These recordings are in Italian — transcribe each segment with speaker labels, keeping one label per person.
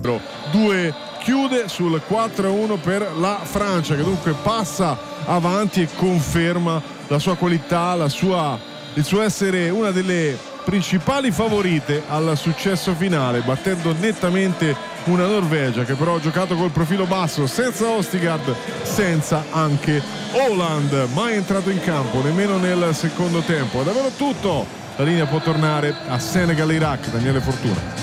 Speaker 1: 2 chiude sul 4-1 per la Francia, che dunque passa avanti e conferma la sua qualità, il suo essere una delle principali favorite al successo finale, battendo nettamente una Norvegia che però ha giocato col profilo basso, senza Ostigard, senza anche Haaland, mai entrato in campo nemmeno nel secondo tempo. È davvero tutto, la linea può tornare a Senegal-Iraq. Daniele Fortuna.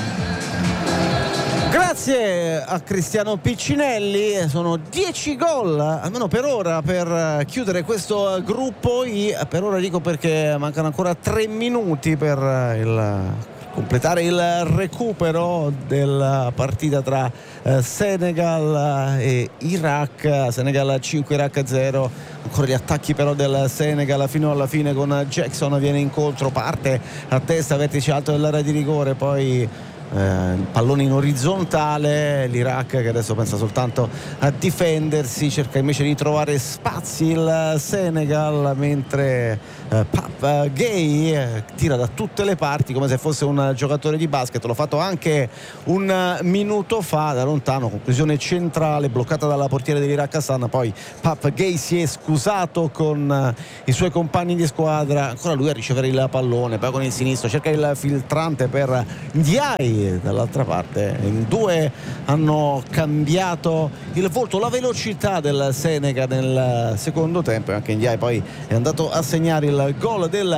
Speaker 2: Grazie a Cristiano Piccinelli, sono 10 gol almeno per ora per chiudere questo gruppo I, per ora dico perché mancano ancora 3 minuti per completare il recupero della partita tra Senegal e Iraq. Senegal 5, Iraq 0. Ancora gli attacchi però del Senegal fino alla fine, con Jackson viene incontro, parte a testa, vertice alto dell'area di rigore, poi pallone in orizzontale, l'Iraq che adesso pensa soltanto a difendersi, cerca invece di trovare spazi il Senegal, mentre Pape Gueye tira da tutte le parti come se fosse un giocatore di basket. L'ho fatto anche un minuto fa da lontano, conclusione centrale bloccata dalla portiere dell'Iraq Hassan, poi Pape Gueye si è scusato con i suoi compagni di squadra, ancora lui a ricevere il pallone, poi con il sinistro cerca il filtrante per Ndiaye. Dall'altra parte in due hanno cambiato il volto, la velocità del Senegal nel secondo tempo, e anche Ndiaye poi è andato a segnare il gol del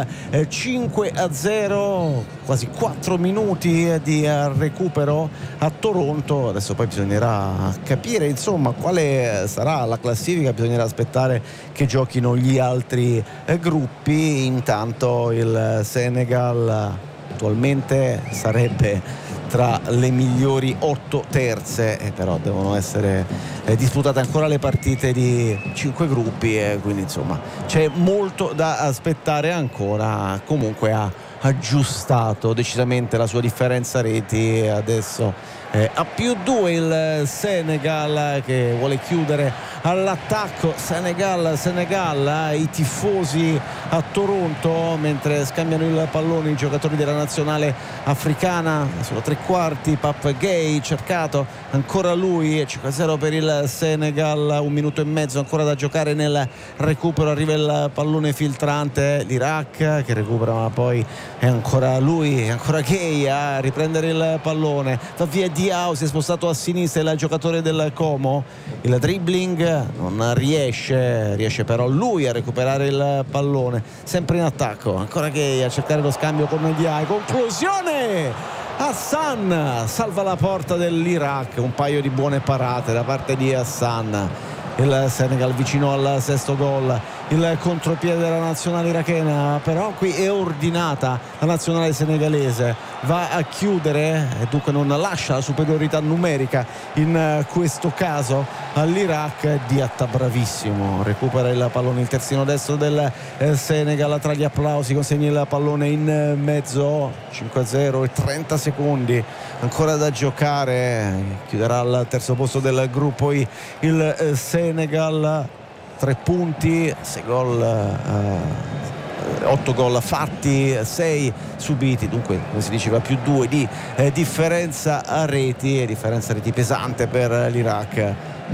Speaker 2: 5-0. Quasi 4 minuti di recupero a Toronto. Adesso poi bisognerà capire insomma quale sarà la classifica, bisognerà aspettare che giochino gli altri gruppi. Intanto il Senegal attualmente sarebbe tra le migliori 8 terze, però devono essere disputate ancora le partite di 5 gruppi, quindi insomma c'è molto da aspettare ancora. Comunque ha aggiustato decisamente la sua differenza reti, adesso a +2 il Senegal che vuole chiudere all'attacco. Senegal, i tifosi a Toronto mentre scambiano il pallone i giocatori della nazionale africana. Sono 3/4, Pape Gueye cercato, ancora lui, 5-0 per il Senegal, 1 minuto e mezzo ancora da giocare nel recupero, arriva il pallone filtrante, l'Iraq che recupera, ma poi è ancora lui, è ancora Gueye a riprendere il pallone, va via Diao, si è spostato a sinistra il giocatore del Como, il dribbling non riesce però lui a recuperare il pallone, sempre in attacco, ancora Gueye a cercare lo scambio con Diao, conclusione, Hassan salva la porta dell'Iraq, un paio di buone parate da parte di Hassan. Il Senegal vicino al sesto gol, il contropiede della nazionale irachena, però qui è ordinata la nazionale senegalese, va a chiudere e dunque non lascia la superiorità numerica in questo caso all'Iraq. Diatta bravissimo, recupera il pallone, il terzino destro del Senegal, tra gli applausi consegna il pallone in mezzo, 5-0 e 30 secondi ancora da giocare, chiuderà al terzo posto del gruppo I il Senegal, 3 punti, 6 gol, 8 gol fatti, 6 subiti, dunque come si diceva +2 di differenza a reti, pesante per l'Iraq,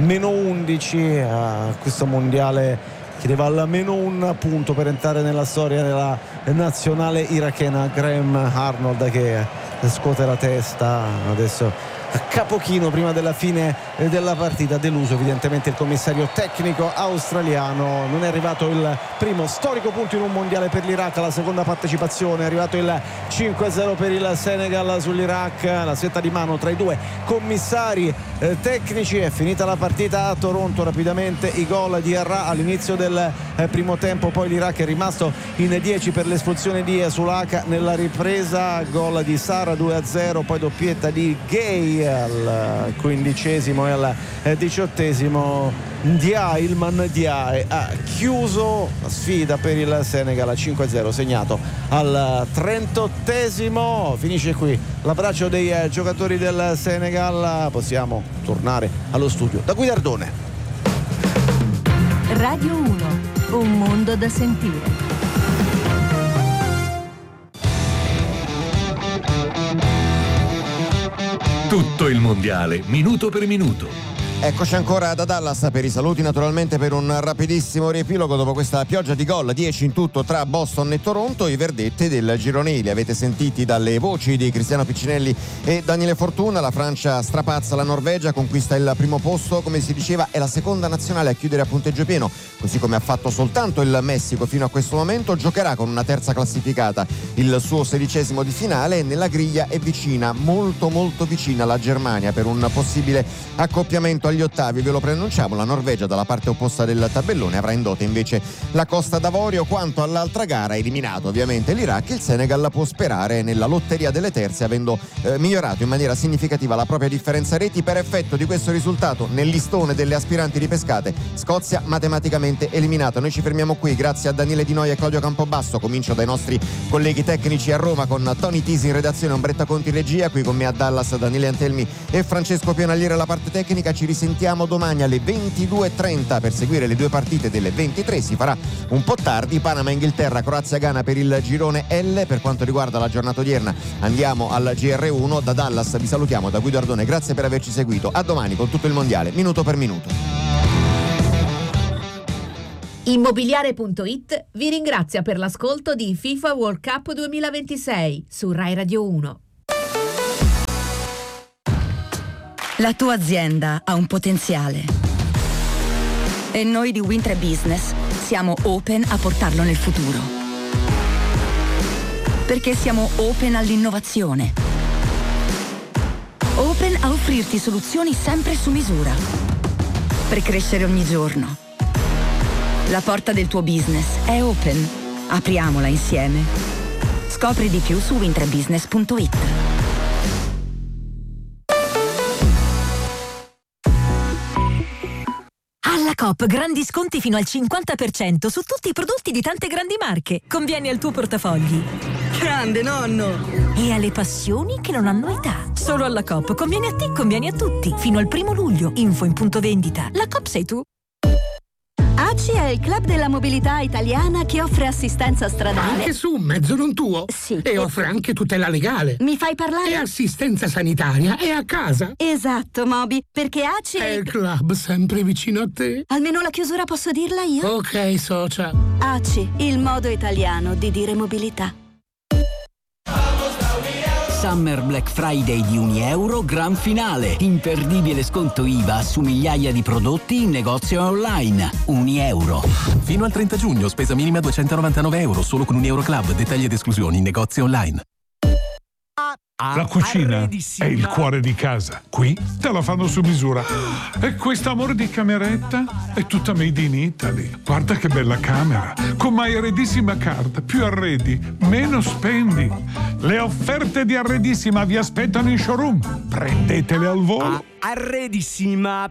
Speaker 2: -11 a questo mondiale, chiedeva al -1 punto per entrare nella storia della nazionale irachena. Graham Arnold che scuote la testa adesso a capochino prima della fine della partita, deluso evidentemente il commissario tecnico australiano. Non è arrivato il primo storico punto in un mondiale per l'Iraq, la seconda partecipazione, è arrivato il 5-0 per il Senegal sull'Iraq, la stretta di mano tra i due commissari tecnici. È finita la partita a Toronto, rapidamente i gol di Arra all'inizio del primo tempo, poi l'Iraq è rimasto in 10 per l'espulsione di Sulaka nella ripresa, gol di Sara 2-0, poi doppietta di Gueye al 15esimo e al 18esimo. Ilman Ndiaye ha chiuso la sfida per il Senegal a 5-0, segnato al 38esimo. Finisce qui l'abbraccio dei giocatori del Senegal, possiamo tornare allo studio da Guidardone.
Speaker 3: Radio 1, un mondo da sentire.
Speaker 4: Tutto il mondiale, minuto per minuto.
Speaker 5: Eccoci ancora da Dallas per i saluti, naturalmente per un rapidissimo riepilogo dopo questa pioggia di gol, 10 in tutto tra Boston e Toronto, i verdetti del girone I li avete sentiti dalle voci di Cristiano Piccinelli e Daniele Fortuna. La Francia strapazza la Norvegia, conquista il primo posto, come si diceva è la seconda nazionale a chiudere a punteggio pieno, così come ha fatto soltanto il Messico fino a questo momento. Giocherà con una terza classificata il suo 16° di finale e nella griglia è vicina, molto vicina la Germania per un possibile accoppiamento agli ottavi. Ve lo preannunciamo, la Norvegia dalla parte opposta del tabellone avrà in dote invece la Costa d'Avorio. Quanto all'altra gara, eliminato ovviamente l'Iraq, il Senegal può sperare nella lotteria delle terze, avendo migliorato in maniera significativa la propria differenza reti. Per effetto di questo risultato nel listone delle aspiranti ripescate, Scozia matematicamente eliminata. Noi ci fermiamo qui, grazie a Daniele Di Noia e Claudio Campobasso. Comincio dai nostri colleghi tecnici a Roma con Tony Tisi in redazione, Ombretta Conti in regia, qui con me a Dallas Daniele Antelmi e Francesco Pianaliere alla parte tecnica. Ci risentiamo domani alle 22:30 per seguire le due partite delle 23. Si farà un po' tardi, Panama-Inghilterra, Croazia-Ghana per il girone L. Per quanto riguarda la giornata odierna andiamo al GR1. Da Dallas vi salutiamo, da Guido Ardone, grazie per averci seguito, a domani con tutto il mondiale, minuto per minuto.
Speaker 6: Immobiliare.it vi ringrazia per l'ascolto di FIFA World Cup 2026 su Rai Radio 1.
Speaker 7: La tua azienda ha un potenziale e noi di Wintre Business siamo open a portarlo nel futuro, perché siamo open all'innovazione, open a offrirti soluzioni sempre su misura per crescere ogni giorno. La porta del tuo business è open, apriamola insieme. Scopri di più su wintrebusiness.it.
Speaker 8: Alla Coop grandi sconti fino al 50% su tutti i prodotti di tante grandi marche. Conviene al tuo portafogli.
Speaker 7: Grande nonno!
Speaker 8: E alle passioni che non hanno età. Solo alla Coop conviene a te, conviene a tutti. Fino al 1 luglio. Info in punto vendita. La Coop sei tu.
Speaker 3: ACI è il club della mobilità italiana che offre assistenza stradale.
Speaker 9: Anche su un mezzo non tuo?
Speaker 3: Sì.
Speaker 9: E offre anche tutela legale.
Speaker 3: Mi fai parlare?
Speaker 9: E assistenza sanitaria è a casa.
Speaker 3: Esatto, Moby, perché ACI
Speaker 9: è il club sempre vicino a te.
Speaker 3: Almeno la chiusura posso dirla io?
Speaker 9: Ok, socia.
Speaker 3: ACI, il modo italiano di dire mobilità.
Speaker 10: Summer Black Friday di €1, gran finale. Imperdibile sconto IVA su migliaia di prodotti in negozio e online. €1.
Speaker 11: Fino al 30 giugno, spesa minima €299, solo con €1 Club. Dettagli ed esclusioni in negozio online.
Speaker 12: La cucina è il cuore di casa. Qui te la fanno su misura. E quest'amore di cameretta è tutta made in Italy. Guarda che bella camera. Con My Arredissima Card. Più arredi, meno spendi. Le offerte di Arredissima vi aspettano in showroom. Prendetele al volo.
Speaker 10: Arredissima.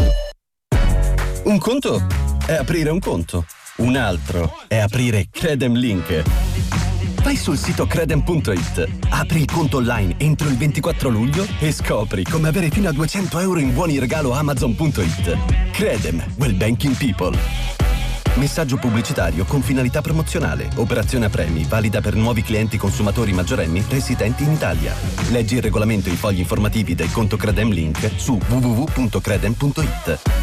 Speaker 10: Un conto è aprire un conto. Un altro è aprire Credem Link. Vai sul sito credem.it, apri il conto online entro il 24 luglio e scopri come avere fino a €200 in buoni regalo Amazon.it. Credem, well banking people. Messaggio pubblicitario con finalità promozionale. Operazione a premi, valida per nuovi clienti consumatori maggiorenni residenti in Italia. Leggi il regolamento e i fogli informativi del conto Credem Link su www.credem.it.